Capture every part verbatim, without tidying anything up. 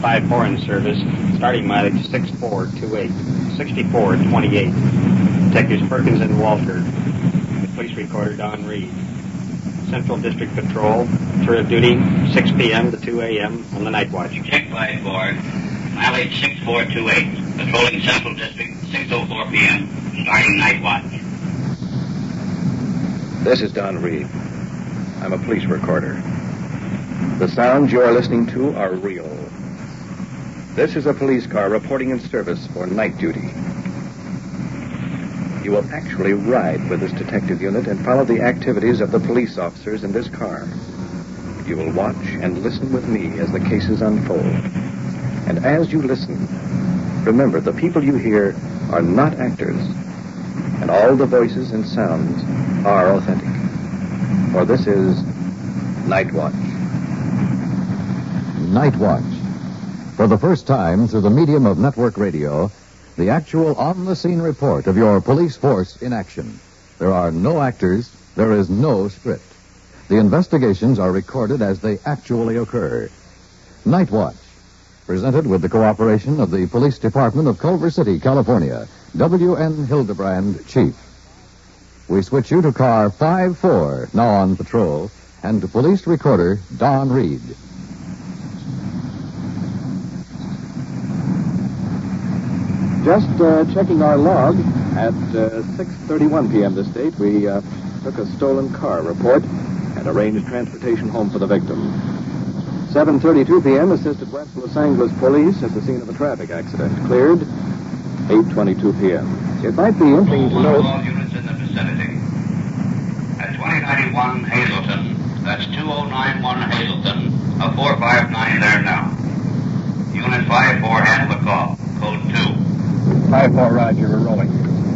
five four in service, starting mileage six four two eight, sixty-four twenty-eight. Detectives Perkins and Walter. The police recorder, Don Reed. Central District Patrol, tour of duty, six p.m. to two a.m. on the night watch. Check five four, mileage six four two eight, patrolling Central District, six oh four p.m., starting night watch. This is Don Reed. I'm a police recorder. The sounds you are listening to are real. This is a police car reporting in service for night duty. You will actually ride with this detective unit and follow the activities of the police officers in this car. You will watch and listen with me as the cases unfold. And as you listen, remember the people you hear are not actors, and all the voices and sounds are authentic. For this is Night Watch. Night Watch. For the first time through the medium of network radio, the actual on-the-scene report of your police force in action. There are no actors. There is no script. The investigations are recorded as they actually occur. Night Watch, presented with the cooperation of the Police Department of Culver City, California. W N. Hildebrand, Chief. We switch you to car five four, now on patrol, and to police recorder Don Reed. Just uh, checking our log. At uh, six thirty-one p.m. this date, we uh, took a stolen car report and arranged transportation home for the victim. seven thirty-two p.m. assisted West Los Angeles police at the scene of a traffic accident. Cleared. eight twenty-two p.m. It might be interesting to note... All units in the vicinity. At twenty ninety-one Hazleton, that's two oh nine one Hazleton, a four five nine there now. Unit five four, handle the call. Code two. five four, Roger, we're rolling.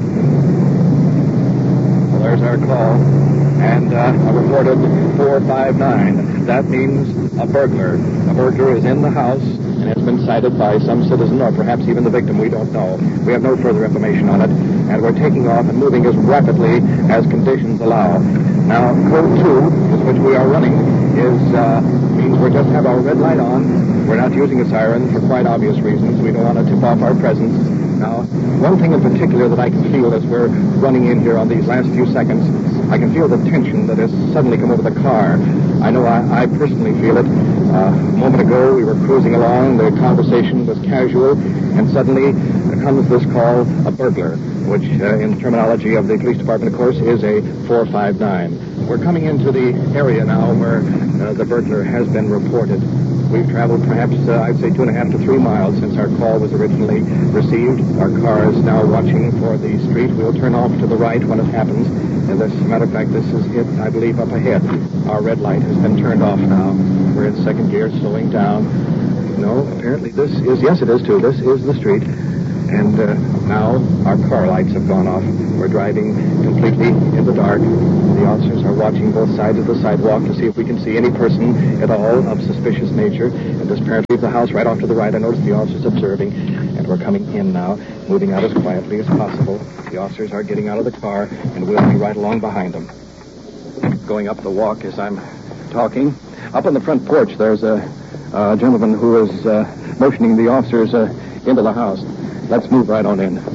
Well, there's our call. And uh, I reported four five nine. That means a burglar. A burglar is in the house and has been cited by some citizen or perhaps even the victim. We don't know. We have no further information on it. And we're taking off and moving as rapidly as conditions allow. Now, code two, which we are running, is uh, means we just have our red light on. We're not using a siren for quite obvious reasons. We don't want to tip off our presence. Now, one thing in particular that I can feel as we're running in here on these last few seconds, I can feel the tension that has suddenly come over the car. I know I, I personally feel it. Uh, a moment ago, we were cruising along. The conversation was casual, and suddenly there comes this call, a burglar, which uh, in the terminology of the police department, of course, is a four five nine. We're coming into the area now where uh, the burglar has been reported. We've traveled perhaps, uh, I'd say, two and a half to three miles since our call was originally received. Our car is now watching for the street. We'll turn off to the right when it happens. And as a matter of fact, this is it, I believe, up ahead. Our red light has been turned off now. We're in second gear, slowing down. No, apparently this is, yes, it is too. This is the street. And uh, now our car lights have gone off. We're driving completely in the dark. The officers are watching both sides of the sidewalk to see if we can see any person at all of suspicious nature. And this parent leaves the house right off to the right. I notice the officers observing. And we're coming in now, moving out as quietly as possible. The officers are getting out of the car, and we'll be right along behind them. Going up the walk as I'm talking. Up on the front porch, there's a, a gentleman who is uh, motioning the officers uh, into the house. Let's move right on in.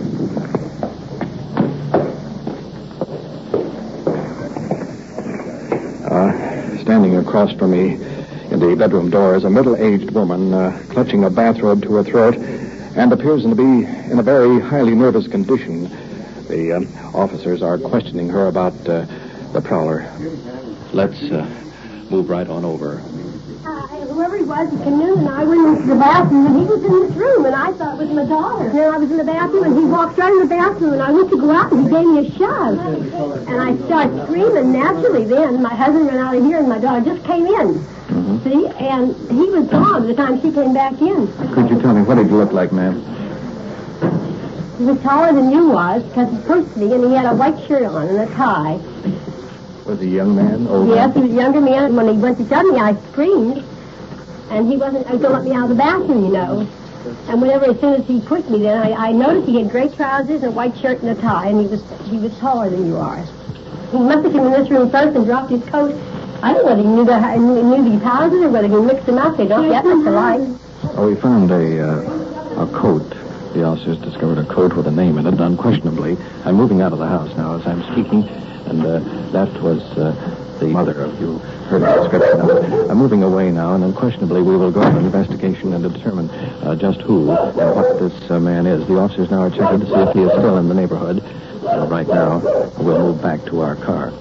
Uh, standing across from me in the bedroom door is a middle-aged woman uh, clutching a bathrobe to her throat and appears to be in a very highly nervous condition. The uh, officers are questioning her about uh, the prowler. Let's uh, move right on over. Uh, whoever he was, he came in, and I went into the bathroom, and he was in this room, and I thought it was my daughter. And then I was in the bathroom, and he walked right in the bathroom, and I went to go out, and he gave me a shove. And I started screaming naturally then. My husband ran out of here, and my daughter just came in. Mm-hmm. See? And he was gone by the time she came back in. Could you tell me, what did he look like, ma'am? He was taller than you was, because he's supposed to be, and he had a white shirt on and a tie. Was he a young man, old Yes, man? he was a younger man. When he went to shove me, I screamed. And he wasn't going to let me out of the bathroom, you know. And whenever, as soon as he pushed me, then I, I noticed he had gray trousers and a white shirt and a tie, and he was he was taller than you are. He must have come in this room first and dropped his coat. I don't know whether he knew, the, knew these houses or whether he mixed them up. They don't get much alike. Oh, we found a, uh, a coat. The officers discovered a coat with a name in it, unquestionably. I'm moving out of the house now as I'm speaking, and uh, that was uh, the mother of you. Heard the description of it. I'm moving away now, and unquestionably we will go on an investigation and determine uh, just who and what this uh, man is. The officers now are checking to see if he is still in the neighborhood. Uh, right now, we'll move back to our car.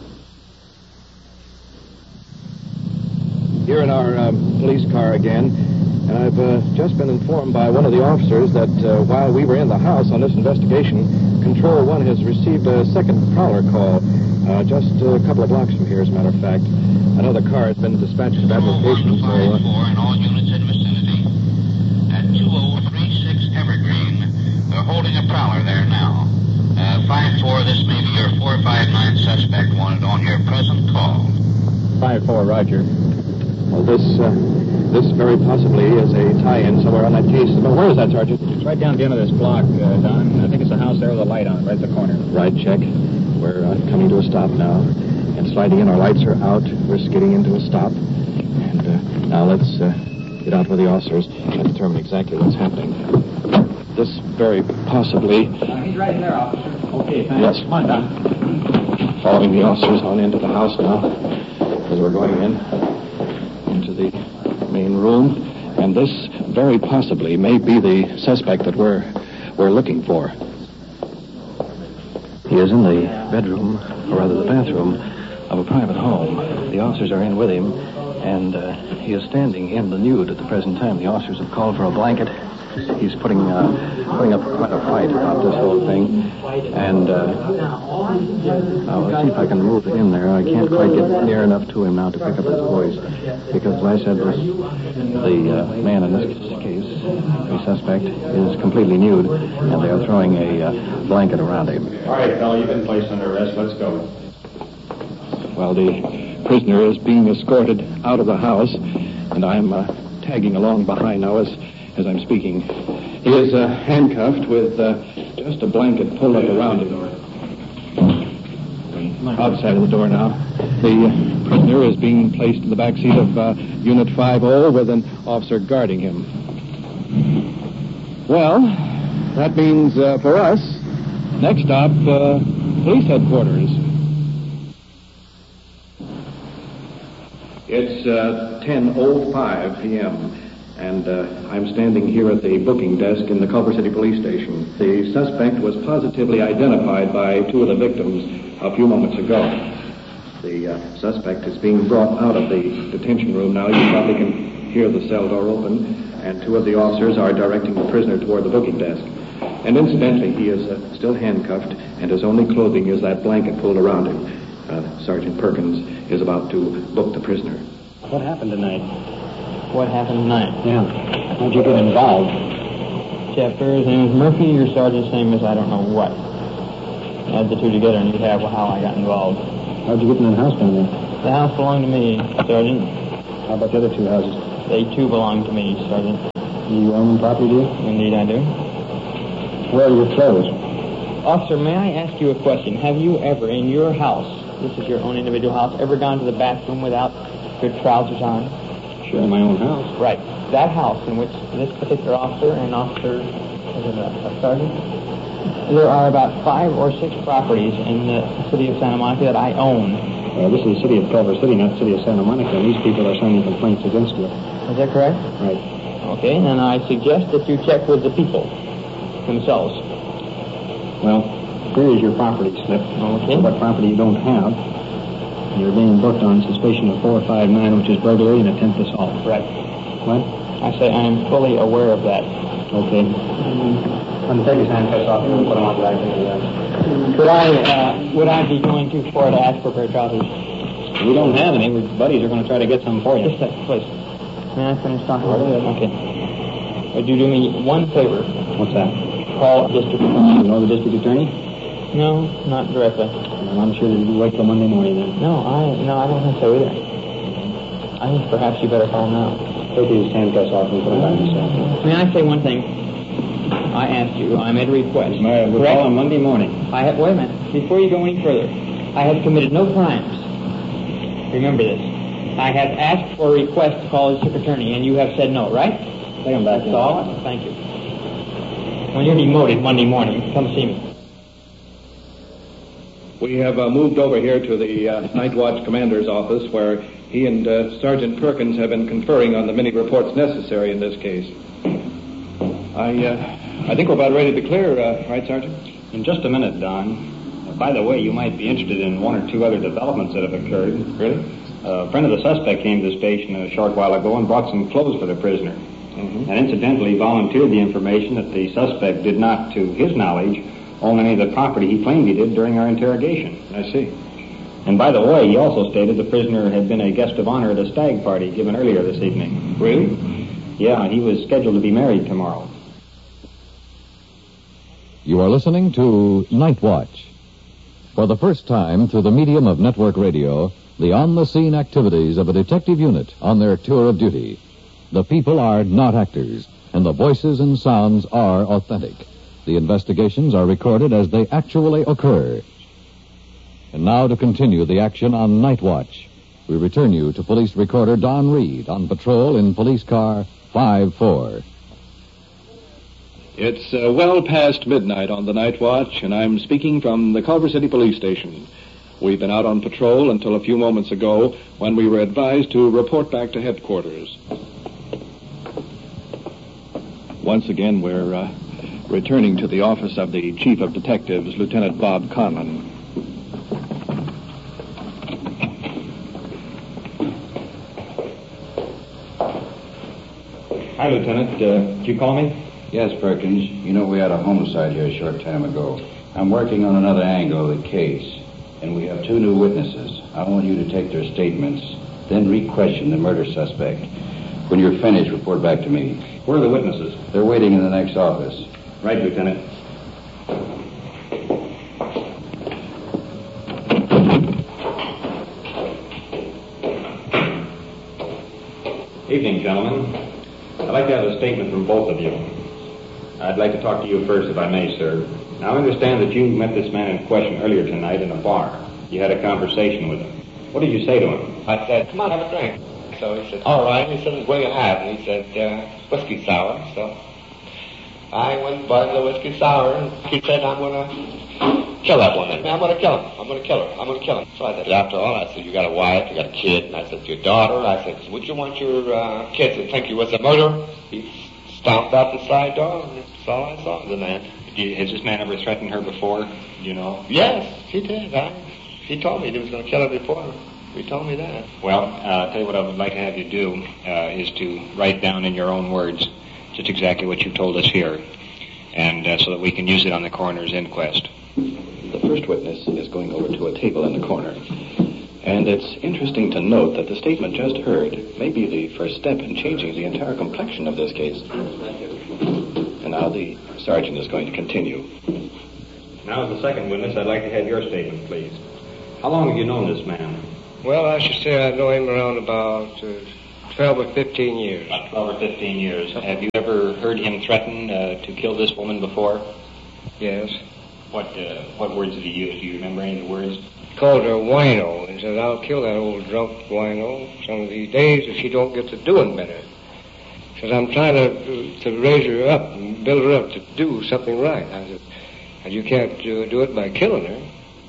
Here in our uh, police car again, and I've uh, just been informed by one of the officers that uh, while we were in the house on this investigation, Control One has received a second prowler call uh, just a couple of blocks from here, as a matter of fact. Another car has been dispatched to that location, so... Uh... and all units in vicinity. At two oh three six Evergreen, they're holding a prowler there now. Uh, five four, this may be your four five nine suspect wanted on your present call. five four, Roger. Well, this, uh, this very possibly is a tie-in somewhere on that case. But where is that, Sergeant? It's right down at the end of this block, uh, Don. I think it's a house there with a light on, right at the corner. Right, check. We're uh, coming to a stop now. And sliding in, our lights are out. We're skidding into a stop. And uh, now let's uh, get out with the officers and determine exactly what's happening. This very possibly... Uh, he's right in there, officer. Okay, thanks. Yes. Come on, Don. Following the officers on into the house now as we're going in into the main room. And this very possibly may be the suspect that we're we're looking for. He is in the bedroom, or rather the bathroom, of a private home. The officers are in with him, and uh, he is standing in the nude at the present time. The officers have called for a blanket. He's putting uh, putting up quite a fight about this whole thing. And uh, now let's see if I can move in there. I can't quite get near enough to him now to pick up his voice. Because, as I said, this, the uh, man in this case, the suspect, is completely nude, and they are throwing a uh, blanket around him. All right, fella, you've been placed under arrest. Let's go. Well, the prisoner is being escorted out of the house, and I'm uh, tagging along behind now as, as I'm speaking. He is uh, handcuffed with uh, just a blanket pulled up around him. Outside of the door now. The prisoner is being placed in the back seat of uh, Unit five oh with an officer guarding him. Well, that means uh, for us, next stop, uh, police headquarters. It's uh, ten oh five p.m., and uh, I'm standing here at the booking desk in the Culver City Police Station. The suspect was positively identified by two of the victims a few moments ago. The uh, suspect is being brought out of the detention room now. You probably can hear the cell door open, and two of the officers are directing the prisoner toward the booking desk. And incidentally, he is uh, still handcuffed, and his only clothing is that blanket pulled around him. Uh, Sergeant Perkins is about to book the prisoner. What happened tonight? What happened tonight? Yeah. How'd you get involved? Chapter, his name is Murphy. Your sergeant's name is I don't know what. Add the two together and you'd have how I got involved. How'd you get in that house down there? The house belonged to me, Sergeant. How about the other two houses? They too belong to me, Sergeant. You own property, do you? Indeed I do. Where are your clothes? Officer, may I ask you a question? Have you ever, in your house, this is your own individual house, ever gone to the bathroom without your trousers on? Sure, in my own house. Right. That house in which this particular officer and officer, is it a, a sergeant? There are about five or six properties in the city of Santa Monica that I own. Uh, this is the city of Culver City, not the city of Santa Monica. These people are signing complaints against you. Is that correct? Right. Okay, then I suggest that you check with the people themselves. Well, here is your property slip. Okay. What property you don't have. You're being booked on suspicion of four five nine, which is burglary and attempted assault. Right. What? I say I am fully aware of that. Okay. I'm going to take his handcuffs off and put them on back into the... Could I, uh, would I be going too far to ask for a pair of trousers? We don't have any. Our buddies are going to try to get some for you. Just a second, please. May I finish talking? Okay. Would you do me one favor? What's that? Call district You attorney. know the district attorney? No, not directly. Well, I'm sure that you wait till Monday morning then. No, I no, I don't think so either. I think perhaps you better call him now. Take his handcuffs off and put them back in the cell. May I say one thing? I asked you. I made a request. We'll Correct? call him Monday morning. I have. Wait a minute. Before you go any further, I have committed no crimes. Remember this. I have asked for a request to call the district attorney, and you have said no, right? Take them back. That's all. Thank you. When you're demoted Monday morning, come see me. We have uh, moved over here to the uh, Night Watch Commander's office, where he and uh, Sergeant Perkins have been conferring on the many reports necessary in this case. I, uh, I think we're about ready to clear, uh, right, Sergeant? In just a minute, Don. Uh, by the way, you might be interested in one or two other developments that have occurred. Really? Uh, a friend of the suspect came to the station a short while ago and brought some clothes for the prisoner. Mm-hmm. And incidentally volunteered the information that the suspect did not, to his knowledge, own any of the property he claimed he did during our interrogation. I see. And by the way, he also stated the prisoner had been a guest of honor at a stag party given earlier this evening. Really? Yeah, he was scheduled to be married tomorrow. You are listening to Night Watch. For the first time, through the medium of network radio, the on-the-scene activities of a detective unit on their tour of duty. The people are not actors, and the voices and sounds are authentic. The investigations are recorded as they actually occur. And now to continue the action on Night Watch, we return you to Police Recorder Don Reed on patrol in Police Car five four. It's uh, well past midnight on the Night Watch, and I'm speaking from the Culver City Police Station. We've been out on patrol until a few moments ago when we were advised to report back to headquarters. Once again, we're uh, returning to the office of the Chief of Detectives, Lieutenant Bob Conlon. Hi, Lieutenant. Uh, did you call me? Yes, Perkins. You know, we had a homicide here a short time ago. I'm working on another angle of the case, and we have two new witnesses. I want you to take their statements, then re-question the murder suspect. When you're finished, report back to me. Where are the witnesses? They're waiting in the next office. Right, Lieutenant. Evening, gentlemen. I'd like to have a statement from both of you. I'd like to talk to you first, if I may, sir. Now, I understand that you met this man in question earlier tonight in a bar. You had a conversation with him. What did you say to him? I said, come on, have a drink. So he said, all right. He said, what do you have? And he said, uh, whiskey sour. So I went and bought the whiskey sour, and he said, I'm going to kill that woman. I'm going to kill him. I'm going to kill her. I'm going to kill him. So I said, after all, I said, you got a wife, you got a kid. And I said, your daughter. I said, would you want your uh, kids to think you was a murderer? He stomped out the side door, and that's all I saw of the man. Has this man ever threatened her before? Do you know? Yes, he did. I, he told me he was going to kill her before. He told me that. Well, uh, I'll tell you what I would like to have you do uh, is to write down in your own words just exactly what you told us here, and uh, so that we can use it on the coroner's inquest. The first witness is going over to a table in the corner. And it's interesting to note that the statement just heard may be the first step in changing the entire complexion of this case. And now the sergeant is going to continue. Now, as the second witness, I'd like to have your statement, please. How long have you known this man? Well, I should say I know him around about uh, twelve or fifteen years. About twelve or fifteen years. Have you ever heard him threaten uh, to kill this woman before? Yes. What uh, what words did he use? Do you remember any of the words? He called her wino. He said, I'll kill that old drunk wino some of these days if she don't get to doing better. He said, I'm trying to, to raise her up and build her up to do something right. I said, and you can't uh, do it by killing her.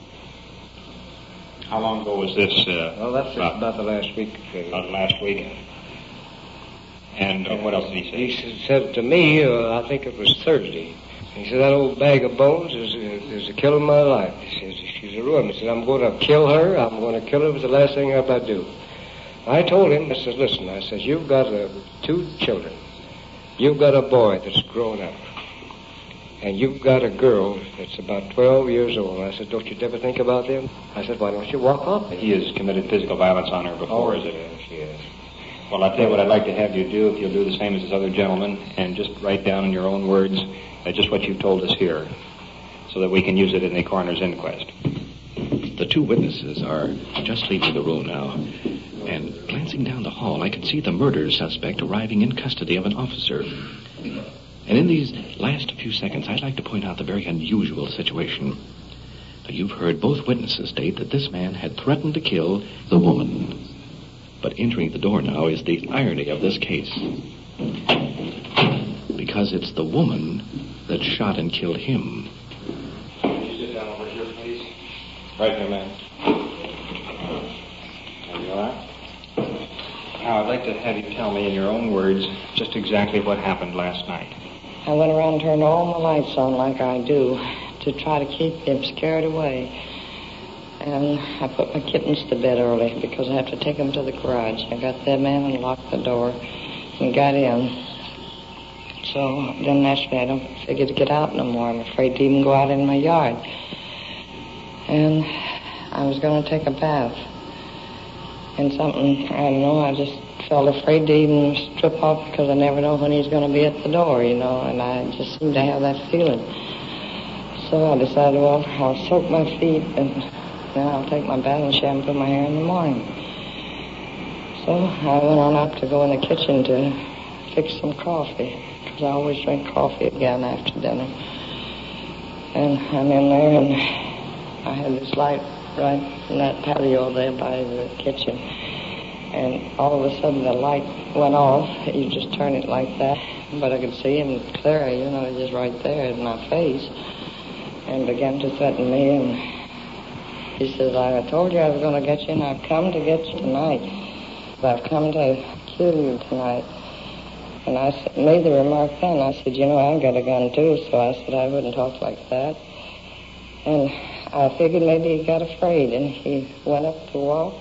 How long ago was this? Uh, well, that's about, about the last week. Uh, about last week. And uh, what else did he say? He said to me, uh, I think it was Thursday. He said, that old bag of bones is, is the kill of my life. He says, she's a ruin. He said, I'm going to kill her. I'm going to kill her. It was the last thing I ever do. I told him, I said, listen, I said, you've got uh, two children. You've got a boy that's grown up. And you've got a girl that's about twelve years old. I said, don't you ever think about them? I said, why don't you walk off? He has committed physical violence on her before, oh, is it? Yes, yes. Well, I'll tell you what I'd like to have you do, if you'll do the same as this other gentleman, and just write down in your own words uh, just what you've told us here, so that we can use it in the coroner's inquest. The two witnesses are just leaving the room now. And glancing down the hall, I can see the murder suspect arriving in custody of an officer. And in these last few seconds, I'd like to point out the very unusual situation. Now, you've heard both witnesses state that this man had threatened to kill the woman. But entering the door now is the irony of this case. because it's the woman that shot and killed him. You sit down over here, please. Right here, man. Are you all right? Now, I'd like to have you tell me in your own words just exactly what happened last night. I went around and turned all my lights on like I do to try to keep him scared away. And I put my kittens to bed early because I have to take them to the garage. I got them in and locked the door and got in. So then naturally I don't figure to get out no more. I'm afraid to even go out in my yard. And I was going to take a bath. And something, I don't know, I just felt afraid to even strip off because I never know when he's going to be at the door, you know, and I just seemed to have that feeling. So I decided, well, I'll soak my feet and then I'll take my bath and shampoo my hair in the morning. So I went on up to go in the kitchen to fix some coffee, because I always drink coffee again after dinner. And I'm in there and I had this light right in that patio there by the kitchen. And all of a sudden the light went off. You just turn it like that. But I could see him clear, you know, just right there in my face. And began to threaten me. And he says, I told you I was going to get you, and I've come to get you tonight. I've come to kill you tonight. And I made the remark then. I said, you know, I've got a gun too. So I said I wouldn't talk like that. And I figured maybe he got afraid, and he went up the wall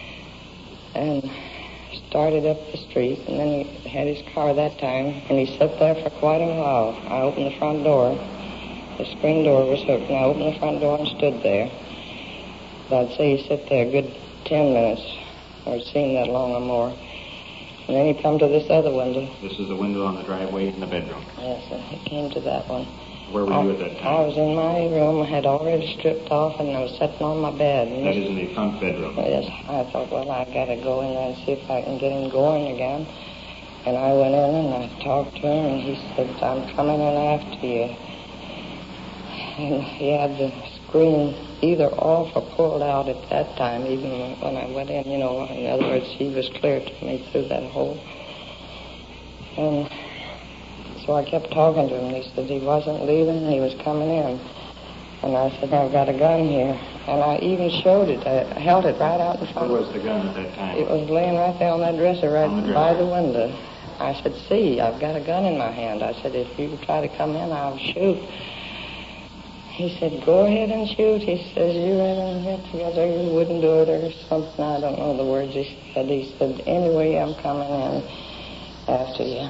and started up the street, and then he had his car that time, and he sat there for quite a while. I opened the front door. The screen door was hooked, and I opened the front door and stood there. But I'd say he sat there a good ten minutes, or it seemed that long or more. And then he come to this other window. This is the window on the driveway in the bedroom. Yes, sir. He came to that one. Where were I, you at that time? I was in my room. I had already stripped off, and I was sitting on my bed. And that is in the front bedroom. Yes. I thought, well, I got to go in there and see if I can get him going again. And I went in and I talked to him, and he said, I'm coming in after you. And he had the screen either off or pulled out at that time, even when I went in, you know. In other words, he was clear to me through that hole. And so I kept talking to him. He said he wasn't leaving, he was coming in. And I said, I've got a gun here. And I even showed it. I held it right out in front. Where was the gun at that time? It was laying right there on that dresser right the dresser. by the window. I said, see, I've got a gun in my hand. I said, if you try to come in, I'll shoot. He said, go ahead and shoot. He says, you rather get together, you wouldn't do it or something. I don't know the words he said. He said, anyway, I'm coming in after you.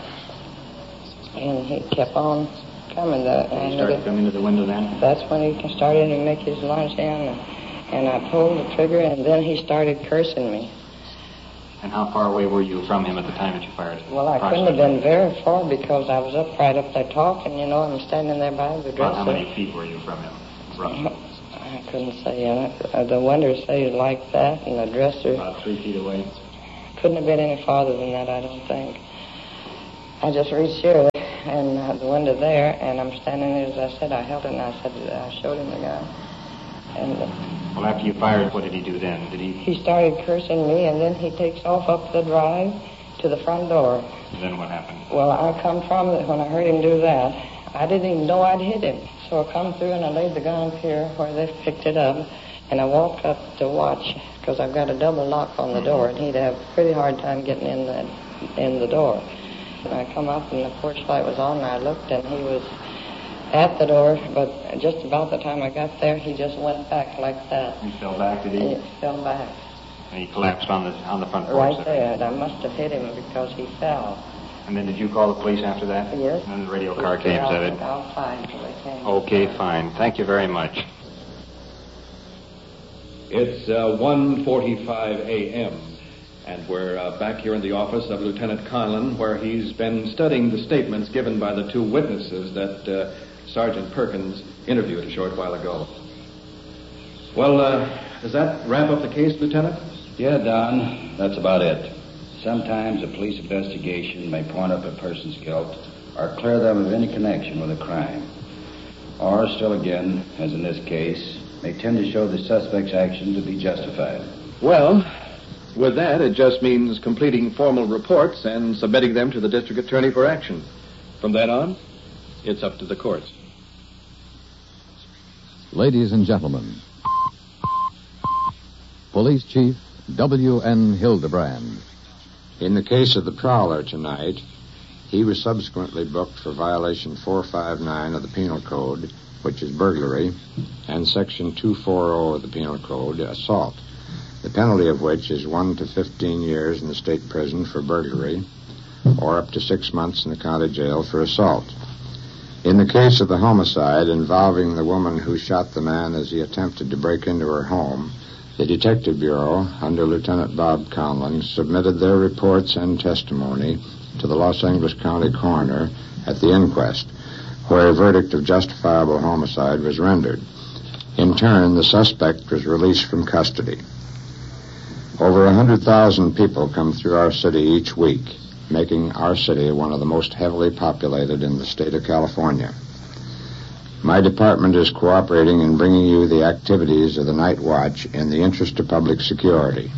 And he kept on coming. The, he started coming to the window then? That's when he started to make his lunge in. And, and I pulled the trigger, and then he started cursing me. And how far away were you from him at the time that you fired? Well, I couldn't have been very far because I was up right up there talking, you know. I'm standing there by the dresser. How many feet were you from him, roughly? I couldn't say. Uh, the windows say like that, and the dresser... About three feet away? Couldn't have been any farther than that, I don't think. I just reached here and uh, the window there, and I'm standing there, as I said. I held it, and I said, I showed him the gun. And... Uh, Well, after you fired, what did he do then? Did he... He started cursing me, and then he takes off up the drive to the front door. And then what happened? Well, I come from it when I heard him do that. I didn't even know I'd hit him. So I come through, and I laid the gun up here where they picked it up, and I walked up to watch, because I've got a double lock on the door, and he'd have a pretty hard time getting in the, in the door. And I come up, and the porch light was on, and I looked, and he was... at the door, but just about the time I got there, he just went back like that. He fell back, did he? He fell back. And he collapsed on the on the front porch. Right there, and I must have hit him because he fell. And then did you call the police after that? Yes. And then the radio car came, I'll, said it? I'll find till they came. Okay, fine. Thank you very much. It's uh, one forty-five a.m., and we're uh, back here in the office of Lieutenant Conlon, where he's been studying the statements given by the two witnesses that... Uh, Sergeant Perkins interviewed a short while ago. Well, uh, does that wrap up the case, Lieutenant? Yeah, Don, that's about it. Sometimes a police investigation may point up a person's guilt or clear them of any connection with a crime. Or, still again, as in this case, may tend to show the suspect's action to be justified. Well, with that, it just means completing formal reports and submitting them to the district attorney for action. From that on, it's up to the courts. Ladies and gentlemen, Police Chief W N Hildebrand. In the case of the prowler tonight, he was subsequently booked for violation four five nine of the Penal Code, which is burglary, and Section two forty of the Penal Code, assault, the penalty of which is one to fifteen years in the state prison for burglary, or up to six months in the county jail for assault. In the case of the homicide involving the woman who shot the man as he attempted to break into her home, the Detective Bureau, under Lieutenant Bob Conlon, submitted their reports and testimony to the Los Angeles County Coroner at the inquest, where a verdict of justifiable homicide was rendered. In turn, the suspect was released from custody. Over one hundred thousand people come through our city each week, making our city one of the most heavily populated in the state of California. My department is cooperating in bringing you the activities of the Night Watch in the interest of public security.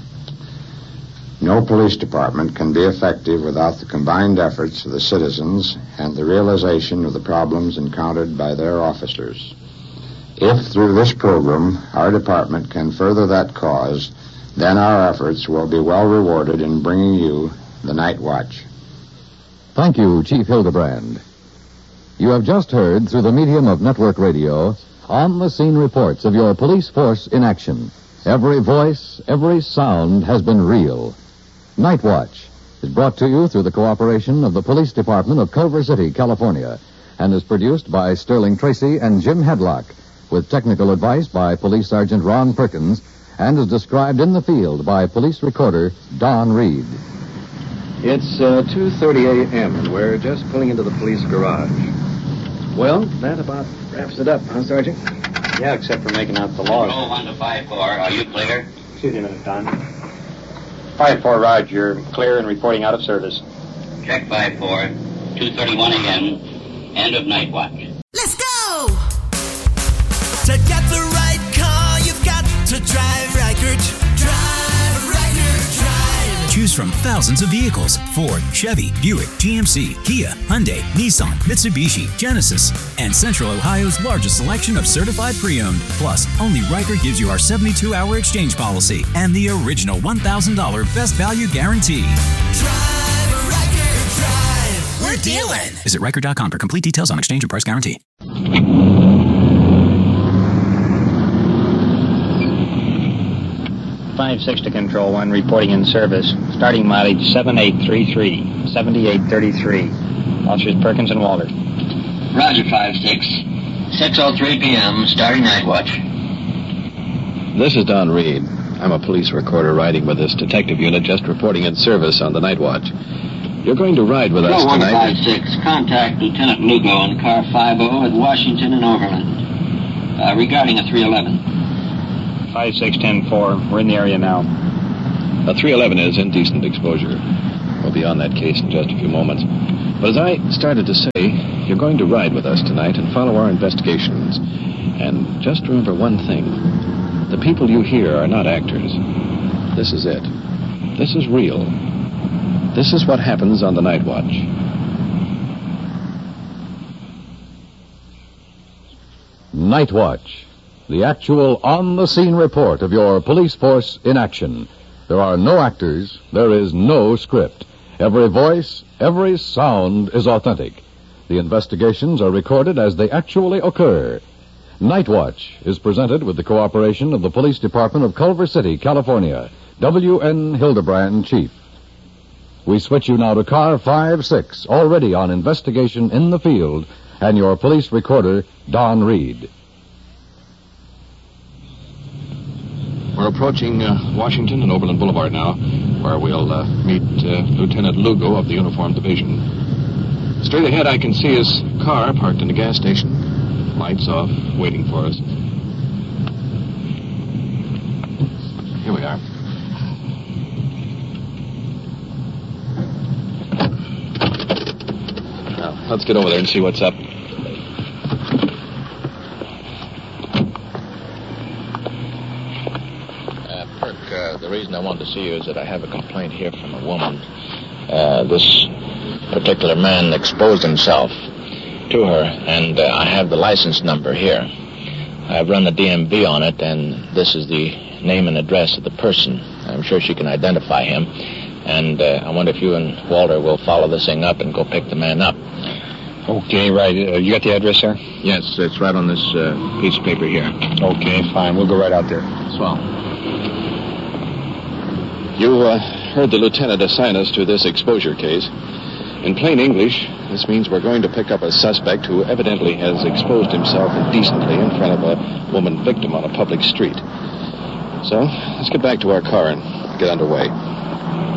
No police department can be effective without the combined efforts of the citizens and the realization of the problems encountered by their officers. If, through this program, our department can further that cause, then our efforts will be well rewarded in bringing you the Night Watch. Thank you, Chief Hildebrand. You have just heard, through the medium of network radio, on-the-scene reports of your police force in action. Every voice, every sound has been real. Night Watch is brought to you through the cooperation of the Police Department of Culver City, California, and is produced by Sterling Tracy and Jim Hedlock, with technical advice by Police Sergeant Ron Perkins, and is described in the field by Police Recorder Don Reed. It's uh, two thirty a.m., and we're just pulling into the police garage. Well, that about wraps it up, huh, Sergeant? Yeah, except for making out the laws. Control one to five four. Are you clear? Excuse me a minute, Don. five four, Roger. You're clear and reporting out of service. Check five four. two thirty-one a.m. End of Night Watch. Let's go! To get the right car, you've got to drive Reichert. Drive Reichert, drive. Choose from thousands of vehicles: Ford, Chevy, Buick, G M C, Kia, Hyundai, Nissan, Mitsubishi, Genesis, and Central Ohio's largest selection of certified pre-owned. Plus, only Reichert gives you our seventy-two hour exchange policy and the original one thousand dollars best value guarantee. Drive Reichert, drive. We're dealing. Visit Reichert dot com for complete details on exchange and price guarantee. five six to Control one, reporting in service. Starting mileage seven eight three three, seventy-eight thirty-three. Officers Perkins and Walter. Roger, five six. six oh three p.m., starting Night Watch. This is Don Reed. I'm a police recorder riding with this detective unit, just reporting in service on the Night Watch. You're going to ride with us Control tonight. one five six. Contact Lieutenant Lugo on car five oh at Washington and Overland. Uh, regarding a three eleven. five six ten four. We're in the area now. A three eleven is indecent exposure. We'll be on that case in just a few moments. But as I started to say, you're going to ride with us tonight and follow our investigations. And just remember one thing. The people you hear are not actors. This is it. This is real. This is what happens on the Night Watch. Night Watch, the actual on-the-scene report of your police force in action. There are no actors. There is no script. Every voice, every sound is authentic. The investigations are recorded as they actually occur. Night Watch is presented with the cooperation of the Police Department of Culver City, California. W N Hildebrand, Chief. We switch you now to car five six, already on investigation in the field, and your police recorder, Don Reed. We're approaching uh, Washington and Overland Boulevard now, where we'll uh, meet uh, Lieutenant Lugo of the Uniform Division. Straight ahead I can see his car parked in the gas station. Lights off, waiting for us. Here we are. Now, let's get over there and see what's up. Uh, the reason I wanted to see you is that I have a complaint here from a woman. Uh, this particular man exposed himself to her, and uh, I have the license number here. I've run the D M V on it, and this is the name and address of the person. I'm sure she can identify him, and uh, I wonder if you and Walter will follow this thing up and go pick the man up. Okay, right. Uh, you got the address there? Yes, it's right on this uh, piece of paper here. Okay, fine. We'll go right out there. Swell. You uh, heard the lieutenant assign us to this exposure case. In plain English, this means we're going to pick up a suspect who evidently has exposed himself indecently in front of a woman victim on a public street. So, let's get back to our car and get underway.